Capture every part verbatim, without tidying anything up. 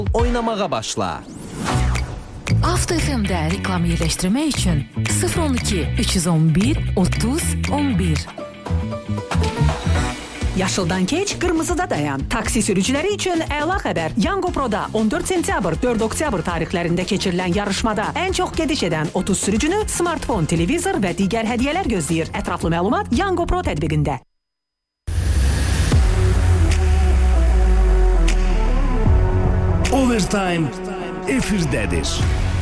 Oynamağa başla. Avto F M'də reklam yerləşdirmək üçün sıfır on iki üç yüz on bir otuz on bir. Yaşıldan keç, qırmızıda dayan. Taksi sürücüləri üçün əla xəbər. Yango Pro'da on dörd sentyabr, dörd oktyabr tarixlərində keçirilən yarışmada ən çox gediş edən otuz sürücünü smartfon, televizor və digər hədiyyələr gözləyir. Ətraflı məlumat Yango Pro tətbiqində. Overtime efirdədir.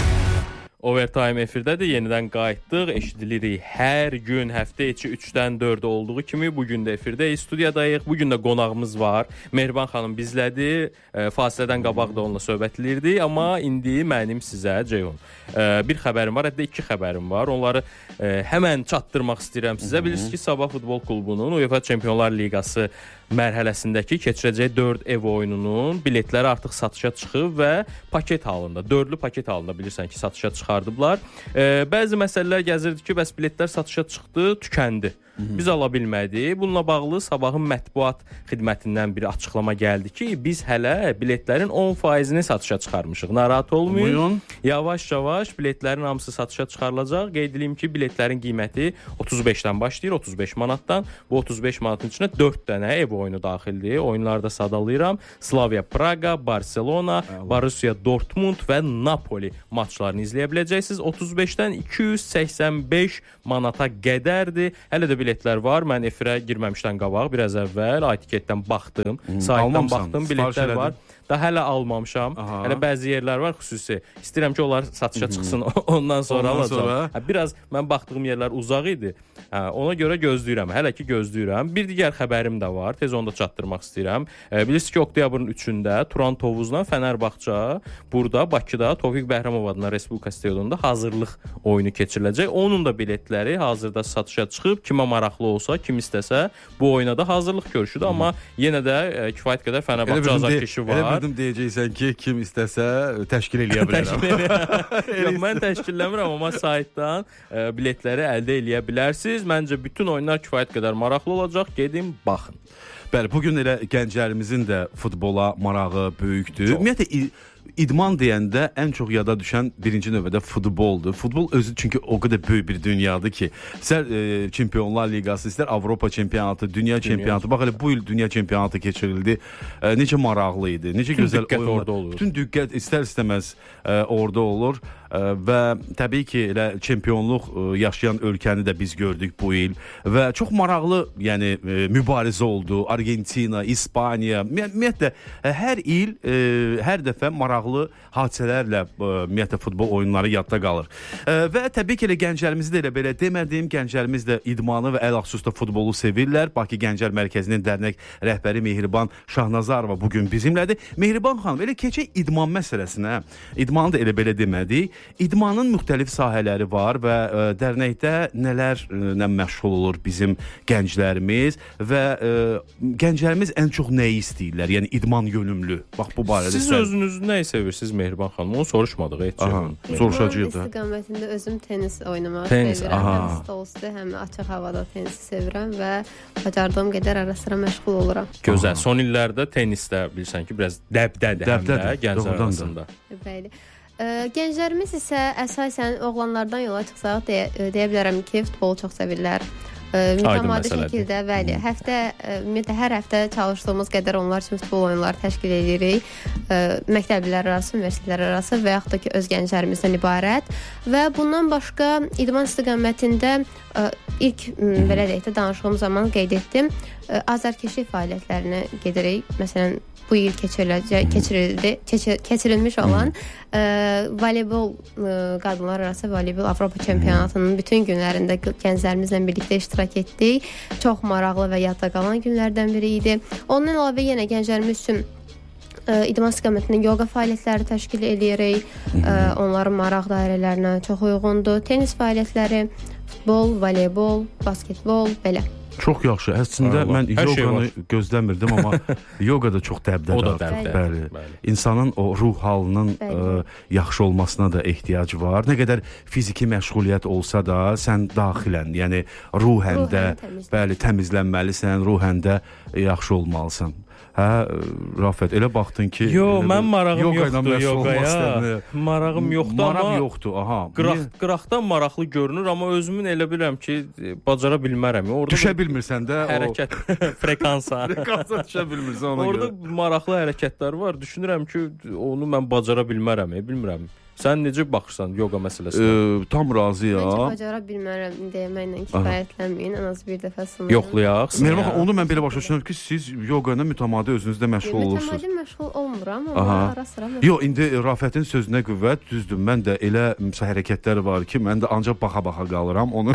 Overtime efirdədir, yenidən qayıtdıq, eşidilirik hər gün, həftə içi üçdən dördə olduğu kimi bugün də efirdəyik, studiyadayıq, bugün də qonağımız var, Mehriban xanım bizlədir, e, fasilədən qabaq da onunla söhbət edirdik, amma indi mənim sizə, Ceyhun, e, bir xəbərim var, hətta iki xəbərim var, onları e, həmən çatdırmaq istəyirəm sizə. Bilirsiniz ki, Sabah Futbol Klubunun UEFA Çempionlar Liqası mərhələsindəki keçirəcək dörd ev oyununun biletləri artıq satışa çıxıb və paket halında, dördlü paket halında bilirsən ki, satışa çıxardıblar. E, bəzi məsələlər gəzirdi ki, bəs biletlər satışa çıxdı, tükəndi. Biz ala bilmədik. Bununla bağlı Sabahın mətbuat xidmətindən bir açıqlama gəldi ki, biz hələ biletlərin on faizini satışa çıxarmışıq. Narahat olmayın. Yavaş-yavaş biletlərin hamısı satışa çıxarılacaq. Qeyd edeyim ki, biletlərin qiyməti otuz beşdən başlayır, otuz beş manatdan. Bu otuz beş manatın içində dörd dənə ev oyunu daxildir. Oyunlarda sadalayıram. Slavia Praga, Barcelona, Borussia Dortmund və Napoli maçlarını izləyə biləcəksiniz. otuz beşdən iki yüz səksən beş manata qədərdir. Hələ də biletlər var. Mən efirə girməmişdən qabaq biraz əvvəl i-tiketdən baxdım. Hmm, saytdan baxdım, biletlər var. Da hələ almamışam. Aha. Hələ bəzi yerlər var xüsusi. İstəyirəm ki, onlar satışa çıxsın. Ondan sonra Ondan alacağam. Sonra... Hə, biraz mən baxdığım yerlər uzaq idi. Hə, ona görə gözləyirəm. Hələ ki gözləyirəm. Bir digər xəbərim də var. Tez onu da çatdırmaq istəyirəm. E, bilirsiniz ki, oktyabrın üçündə Turan Tovuzla Fənərbağça burada Bakıda Tofiq Bəhramov adına Respublika stadionunda hazırlıq oyunu keçiriləcək. Onun da biletləri hazırda satışa çıxıb. Kimə maraqlı olsa, kim istəsə bu oyuna da hazırlıq görüşüdür. Hmm. Amma yenə də e, kifayət qədər Fənərbağça azarkeşi var. Elə bildim deyəcəksən ki, kim istəsə təşkil eləyə bilərəm. Yox, mən təşkilləmirəm, amma saytdan e, biletləri əldə eləyə bilərsiniz. Məncə bütün oyunlar kifayət qədər maraqlı olacaq. Gedin, baxın. Bəli, bugün elə gənclərimizin də futbola marağı böyükdür. Ümumiyyətlə İdman deyəndə ən çox yada düşən birinci növbədə futboldur. Futbol özü çünki o qədər böyük bir dünyadır ki, istər e, Çempionlar Liqası, istər Avropa çempionatı, dünya, dünya çempionatı. Bax elə bu il dünya çempionatı keçirildi. E, necə maraqlı idi, necə bütün gözəl oyunlar. Orada olur. Bütün diqqət istər-istəməz e, orada olur. E, və təbii ki, elə çempionluq e, yaşayan ölkəni də biz gördük bu il və çox maraqlı, yəni e, mübarizə oldu. Argentina, İspaniya, ümumiyyətlə e, hər il, e, hər dəfə maraqlı hadisələrlə ümumiyyətlə futbol oyunları yadda qalır. E, və təbii ki, elə gənclərimizi də elə belə demədim, gənclərimiz də idmanı və ələlxüsusda futbolu sevirlər. Bakı Gənclər Mərkəzinin dərnək rəhbəri Mehriban Şahnazarova bugün bizimlədir. Mehriban xanım, elə keçək idman məsələsinə. İdmanı da elə belə demədik. İdmanın müxtəlif sahələri var və ə, dərnəkdə nələrlə məşğul olur bizim gənclərimiz və ə, gənclərimiz ən çox nəyi istəyirlər? Yəni idman yönümlü. Bax bu barədə siz sən... özünüz nəyi sevirsiniz Mehriban xanım? Onu soruşmadıq heç. Soruşacağıq da. İstiqamətində özüm tenis oynamağı tenis, sevirəm. Aha. Həm stolüstü, həm açıq havada tenisi sevirəm və bacardığım qədər ara sıra məşğul oluram. Gözəl. Aha. Son illərdə tenisdə bilirsən ki, biraz dəbdədir, dəbdədir həm də gənclər arasında. Bəli. Gənclərimiz isə əsasən oğlanlardan yola çıxsaq deyə, deyə bilərəm ki, futbolu çox sevirlər. Mütəmadi şəkildə, bəli, həftə, ümumiyyətlə hər həftə çalışdığımız qədər onlar üçün futbol oyunları təşkil edirik. Məktəblilər arası, universitetlər arası və yaxud da ki, öz gənclərimizdən ibarət. Və bundan başqa idman istiqamətində ilk, belə deyək də, danışdığım zaman qeyd etdim, azarkeşi fəaliyyətlərinə gedirik. Məsələn, bu il keçiriləcək, keçirildi, keçir, keçirilmiş olan e, voleybol, e, qadınlar arası voleybol Avropa çempionatının bütün günlərində gənclərimizlə birlikdə iştirak etdik. Çox maraqlı və yadda qalan günlərdən biri idi. Ondan əlavə yenə gənclərimiz üçün e, idman istiqamətində yoga fəaliyyətləri təşkil edirik. E, onların maraq dairələrinə çox uyğundur. Tenis fəaliyyətləri, futbol, voleybol, basketbol, belə. Çox yaxşı. Əslində mən yoganı şey gözləmirdim, amma yoga da çox dəbdədir. O da dəbdədir. Bəli. Bəli. İnsanın o ruh halının ə, yaxşı olmasına da ehtiyac var. Nə qədər fiziki məşğuliyyət olsa da, sən daxilən, yəni ruhən də, bəli, təmizlənməlisən, ruhən də yaxşı olmalısan. Hə, Rafət, elə baxdın ki... Yo, mən marağım yoxdur yoqaya. Marağım yoxdur, Maraq amma... yoxdur, aha. Qıraq, qıraqdan maraqlı görünür, amma özümün elə bilirəm ki, bacara bilmərəm. Orada düşə bilmirsən də o... Hərəkət, frekansa. Frekansa düşə bilmirsən ona Orada görə. Orada maraqlı hərəkətlər var. Düşünürəm ki, onu mən bacara bilmərəm, bilmirəm. Sən necə baxırsan yoga məsələsinə? E, tam razıyam. Məncə bacara bilmərəm deməklə kifayətlənməyin, ən az bir dəfə sınayın. Yoxlayaq. Mervan, onu mən belə başa düşürəm ki, siz yoga ilə mütəmadi özünüzdə məşğul olursunuz. Mütəmadi məşğul olmuram, amma ara sıra məşğul. Yox, indi Rafətin sözünə qüvvət, düzdür. Mən də elə hərəkətlər var ki, mən də ancaq baxa-baxa qalıram. Onu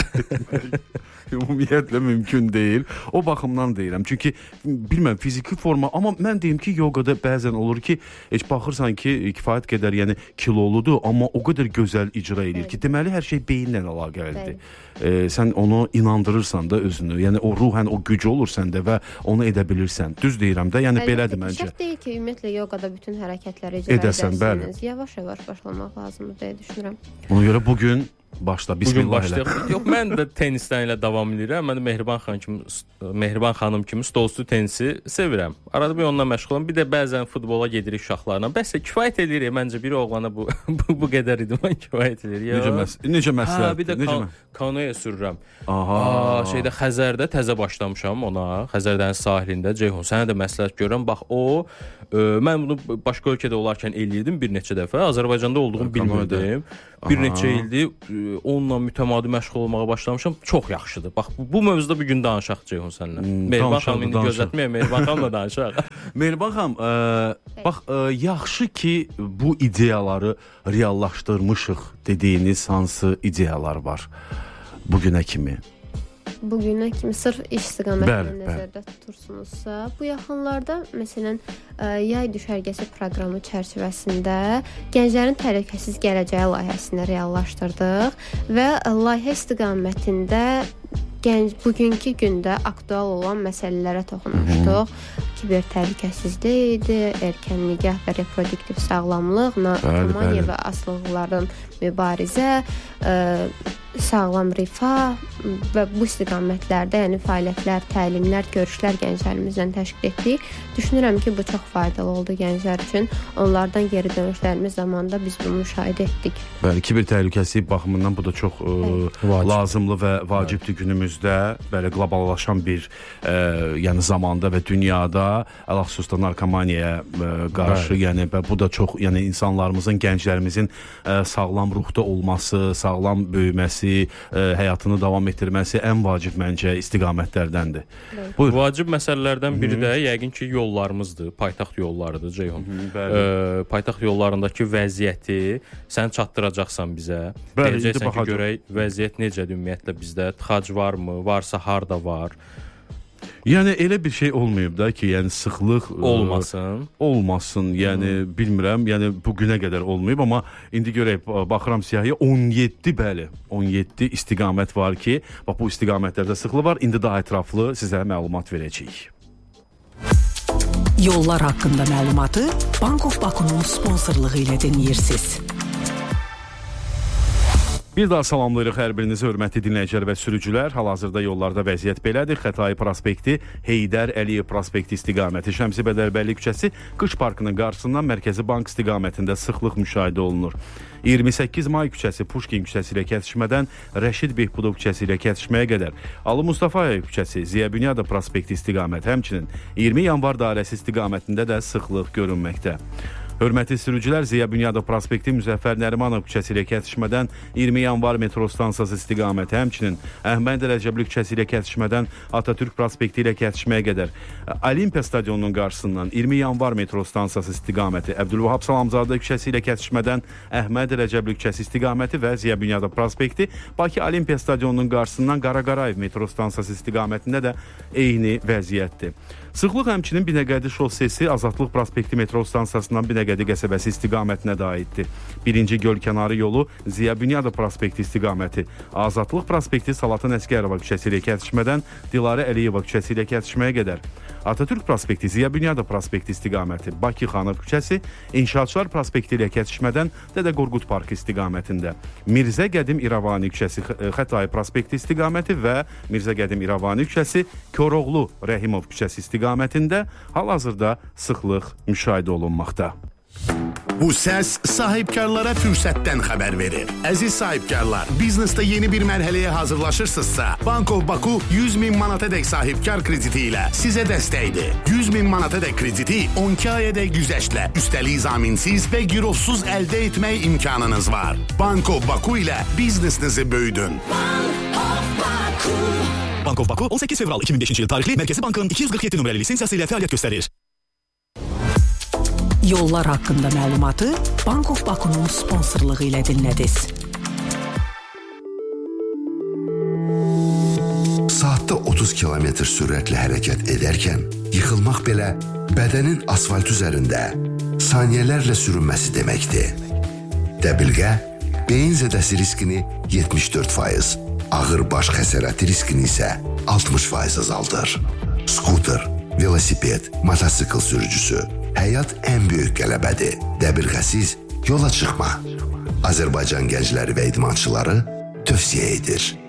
ümumiyyətlə mümkün deyil. O baxımdan deyirəm. Çünki bilməm, fiziki forma, amma mən deyim ki, yoqada bəzən olur ki, heç baxırsan ki, kifayət qədər, yəni kiloludur, amma o qədər gözəl icra edir ki, deməli hər şey beyinlə əlaqəlidir. E, sən onu inandırırsan da özünü, yəni o ruhən o güc olur səndə və onu edə bilirsən. Düz deyirəm də, yəni Əlbəttə, belədir məncə. Şərt deyil ki, ümumiyyətlə yoqada bütün hərəkətləri icra edəsən, edərsiniz. Yavaş-yavaş başlamaq lazımdır deyə düşünürəm. Ona görə bugün başla, bismillah elə. Yox, mən də tenisdən ilə davam edirəm. Mən də Mehriban xanım kimi, Mehriban xanım kimi stolüstü tenisi sevirəm. Arada bir onunla məşğulam. Bir də bəzən futbola gedirik uşaqlarla. Bəs kifayət edir məncə bir oğlana bu bu, bu qədər idman kifayət edir. Necə məs necə məsləhət? Hə, bir də kan kanoya sürürəm. Aha. Aa, şeydə Xəzərdə təzə başlamışam ona. Xəzər dəniz sahilində Ceyhun. Sənə də məsləhət görürəm. Bax o ə, mən bunu başqa ölkədə olarkən eləyirdim bir neçə dəfə. Azərbaycanda olduğumu bilmirdim. Bir Aha. neçə ildir onunla mütəmadi məşğul olmağa başlamışam. Çox yaxşıdır. Bax bu, bu mövzuda bu gün danışaq Ceyhun səninlə. Hmm, Mehriban xanım indi gözlətməyə, Mehriban xanımla danışaq. Mehriban xanım, ə, bax ə, yaxşı ki bu ideyaları reallaşdırmışıq dediyiniz hansı ideyalar var bugünə kimi? Bugünə kimi sırf iş istiqamətini nəzərdə tutursunuzsa, bu yaxınlarda məsələn yay düşərgəsi proqramı çərçivəsində gənclərin təhlükəsiz gələcəyi layihəsini reallaşdırdıq və layihə istiqamətində gənc bugünkü gündə aktual olan məsələlərə toxunmuşduq. Kiber təhlükəsizlik idi, erkən nikah və reproduktiv sağlamlıq, narkomaniya və asılılıqlardan mübarizə, ə, sağlam rifah və bu istiqamətlərdə, yəni fəaliyyətlər, təlimlər, görüşlər gənclərimizlə təşkil etdik. Düşünürəm ki, bu çox faydalı oldu gənclər üçün. Onlardan geri dönüşlərimiz zamanında biz bunu müşahidə etdik. Bəli, kiber təhlükəsizlik baxımından bu da çox ə, lazımlı və vacibdir günümüzdə. Bəli, qloballaşan bir ə, yəni zamanda və dünyada, əlxüsusda narkomaniyaya ə, qarşı, Bəli. yəni bu da çox, yəni insanlarımızın, gənclərimizin ə, sağlam ruhda olması, sağlam böyüməsi, ə, həyatını davam etdirməsi ən vacib məncə istiqamətlərdəndir. Buyur. Vacib məsələlərdən biri də yəqin ki, yollarımızdır, paytaxt yollarıdır Ceyhun. Ə, paytaxt yollarındakı vəziyyəti sən çatdıracaqsan bizə. Bəli, deyəcəksən ki, görək vəziyyət necədir ümumiyyətlə bizdə, tıxac varmı, varsa harda var? Yəni elə bir şey olmayıb da ki, yəni sıxlıq olmasın. Ə, olmasın. Yəni Hı. bilmirəm, yəni bu günə qədər olmayıb, amma indi görək baxıram siyahıya on yeddi bəli, on yeddi istiqamət var ki, bax bu istiqamətlərdə sıxlıq var. İndi daha ətraflı sizə məlumat verəcəyik. Yollar haqqında məlumatı Bank of Baku'nun sponsorluğu ilə dinləyirsiniz. Bir daha salamlayırıq hər birinizi, hörmətli dinləyicilər və sürücülər. Hal-hazırda yollarda vəziyyət belədir. Xətai prospekti, Heydər Əliyev prospekti istiqaməti, Şəmsi Bədərbəyli küçəsi, Qış parkının qarşısından Mərkəzi Bank istiqamətində sıxlıq müşahidə olunur. iyirmi səkkiz may küçəsi, Puşkin küçəsi ilə kəsişmədən Rəşid Behbudov küçəsi ilə kəsişməyə qədər, Ali Mustafayev küçəsi, Ziya Bünyadov prospekti istiqaməti, həmçinin iyirmi yanvar dairəsi istiqamətində də sıxlıq görünməkdə. Hörmətli sürücülər, Ziya Bünyadov prospekti, Müzəffər Nərimanov küçəsi ilə kəsişmədən iyirmi yanvar metro stansiyası istiqaməti, həmçinin Əhməd Rəcəbli küçəsi ilə kəsişmədən Atatürk prospekti ilə kəsişməyə qədər, Olimpiya stadionunun qarşısından iyirmi yanvar metro stansiyası istiqaməti, Əbdülvahab Salamzadə küçəsi ilə kəsişmədən Əhməd Rəcəbli küçəsi istiqaməti və Ziya Bünyadov prospekti, Bakı Olimpiya stadionunun qarşısından Qaraqarayev metro stansiyası istiqamətində də eyni vəziyyətdir. Sıxlıq həmçinin Binəqədi şossesi, Azadlıq prospekti metro stansiyasından Binəqədi qəsəbəsi istiqamətinə də aiddir. Birinci göl kənarı yolu Ziya Bünyadov prospekti istiqaməti, Azadlıq prospekti Salatın Əsgərova küçəsi ilə kəsişmədən Dilarə Əliyeva küçəsi ilə kəsişməyə qədər, Atatürk prospekti, Ziya Bünyadov prospekti istiqaməti, Bakı Xanov küçəsi, İnşaatçılar prospekti ilə kəsişmədən Dədə Qorqud parkı istiqamətində, Mirzə Qədim İrəvani küçəsi, Xətai prospekti istiqaməti və Mirzə Qədim İrəvani küçəsi, Koroğlu Rəhimov küçəsi istiqamətində hal-hazırda sıxlıq müşahidə olunmaqda. Bu səs sahibkarlara fürsətdən xəbər verir. Əziz sahibkarlar, biznesdə yeni bir mərhələyə hazırlaşırsınızsa, Bank of Baku yüz min manatadək sahibkar krediti ilə sizə dəstəkdir. yüz min manatadək krediti on iki ayədək güzəştlə, üstəlik zaminsiz və girovsuz əldə etmək imkanınız var. Bank of Baku ilə biznesinizi böyüdün. Bank of Baku. Bank of Baku on səkkiz fevral iki min beşinci il tarixli Mərkəzi Bankın iki yüz qırx yeddi nömrəli lisensiyası ilə fəaliyyət göstərir. Yollar haqqında məlumatı Bank of Baku'nun sponsorluğu ilə dinlədiniz. Saatda otuz kilometr sürətlə hərəkət edərkən yıxılmaq belə bədənin asfalt üzərində saniyələrlə sürünməsi deməkdir. Dəbilqə beyin zədəsi riskini yetmiş dörd faiz, ağır baş xəsarəti riskini isə altmış faiz azaldır. Skuter, velosiped, motosikl sürücüsü. Həyat ən böyük qələbədir. Dəbilqəsiz yola çıxma. Azərbaycan gəncləri və idmançıları tövsiyə edir.